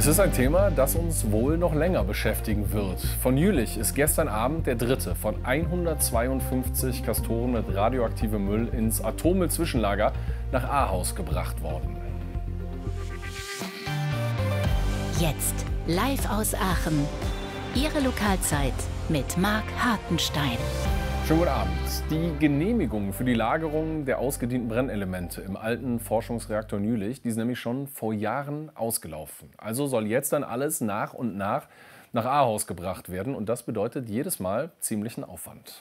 Es ist ein Thema, das uns wohl noch länger beschäftigen wird. Von Jülich ist gestern Abend der dritte von 152 Castoren mit radioaktivem Müll ins Atommüll-Zwischenlager nach Ahaus gebracht worden. Jetzt live aus Aachen. Ihre Lokalzeit mit Marc Hartenstein. Schönen guten Abend. Die Genehmigung für die Lagerung der ausgedienten Brennelemente im alten Forschungsreaktor in Jülich, die ist nämlich schon vor Jahren ausgelaufen. Also soll jetzt dann alles nach und nach Ahaus gebracht werden. Und das bedeutet jedes Mal ziemlichen Aufwand.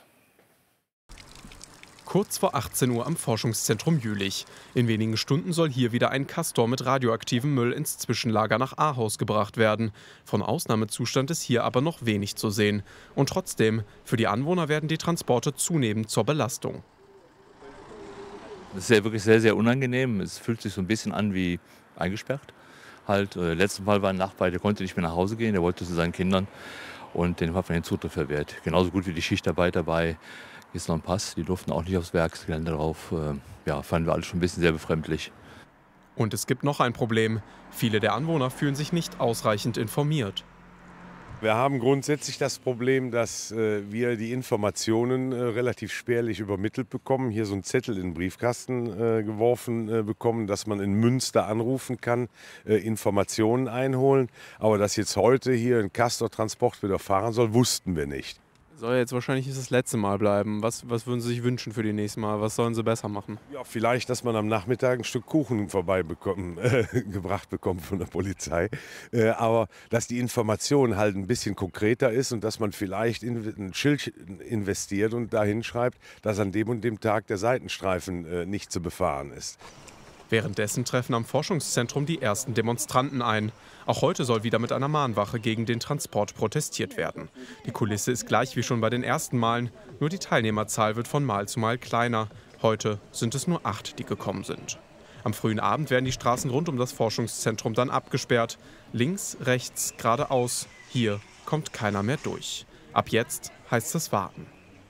Kurz vor 18 Uhr am Forschungszentrum Jülich. In wenigen Stunden soll hier wieder ein Castor mit radioaktivem Müll ins Zwischenlager nach Ahaus gebracht werden. Von Ausnahmezustand ist hier aber noch wenig zu sehen. Und trotzdem, für die Anwohner werden die Transporte zunehmend zur Belastung. Das ist ja wirklich sehr, sehr unangenehm. Es fühlt sich so ein bisschen an wie eingesperrt. Letzten Mal war ein Nachbar, der konnte nicht mehr nach Hause gehen, der wollte zu seinen Kindern und den hat man den Zutritt verwehrt. Genauso gut wie die Schichtarbeit dabei. Hier ist noch ein Pass, die durften auch nicht aufs Werksgelände drauf. Fanden wir alles schon ein bisschen sehr befremdlich. Und es gibt noch ein Problem. Viele der Anwohner fühlen sich nicht ausreichend informiert. Wir haben grundsätzlich das Problem, dass wir die Informationen relativ spärlich übermittelt bekommen. Hier so einen Zettel in den Briefkasten geworfen bekommen, dass man in Münster anrufen kann, Informationen einholen. Aber dass jetzt heute hier ein Castor-Transport wieder fahren soll, wussten wir nicht. Soll jetzt wahrscheinlich das letzte Mal bleiben. Was würden Sie sich wünschen für die nächsten Mal? Was sollen Sie besser machen? Ja, vielleicht, dass man am Nachmittag ein Stück Kuchen gebracht bekommt von der Polizei. Aber dass die Information halt ein bisschen konkreter ist und dass man vielleicht ein Schild investiert und dahin schreibt, dass an dem und dem Tag der Seitenstreifen nicht zu befahren ist. Währenddessen treffen am Forschungszentrum die ersten Demonstranten ein. Auch heute soll wieder mit einer Mahnwache gegen den Transport protestiert werden. Die Kulisse ist gleich wie schon bei den ersten Malen, nur die Teilnehmerzahl wird von Mal zu Mal kleiner. Heute sind es nur 8, die gekommen sind. Am frühen Abend werden die Straßen rund um das Forschungszentrum dann abgesperrt. Links, rechts, geradeaus. Hier kommt keiner mehr durch. Ab jetzt heißt es warten.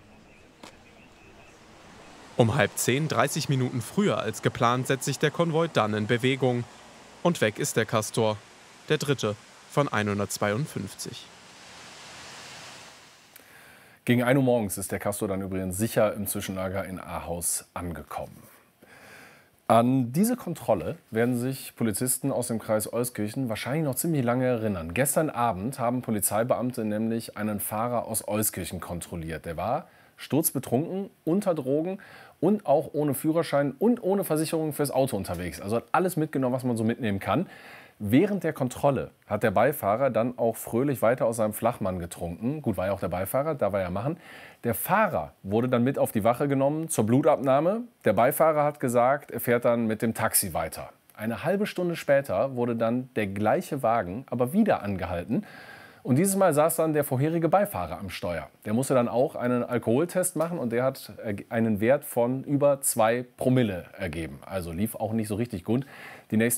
Um 9:30, 30 Minuten früher als geplant, setzt sich der Konvoi dann in Bewegung. Und weg ist der Castor, der dritte von 152. Gegen 1 Uhr morgens ist der Castor dann übrigens sicher im Zwischenlager in Ahaus angekommen. An diese Kontrolle werden sich Polizisten aus dem Kreis Euskirchen wahrscheinlich noch ziemlich lange erinnern. Gestern Abend haben Polizeibeamte nämlich einen Fahrer aus Euskirchen kontrolliert. Der war sturzbetrunken, unter Drogen und auch ohne Führerschein und ohne Versicherung fürs Auto unterwegs. Also hat alles mitgenommen, was man so mitnehmen kann. Während der Kontrolle hat der Beifahrer dann auch fröhlich weiter aus seinem Flachmann getrunken. Gut, war ja auch der Beifahrer, da war ja machen. Der Fahrer wurde dann mit auf die Wache genommen zur Blutabnahme. Der Beifahrer hat gesagt, er fährt dann mit dem Taxi weiter. Eine halbe Stunde später wurde dann der gleiche Wagen aber wieder angehalten. Und dieses Mal saß dann der vorherige Beifahrer am Steuer. Der musste dann auch einen Alkoholtest machen und der hat einen Wert von über 2 Promille ergeben. Also lief auch nicht so richtig gut. Die nächsten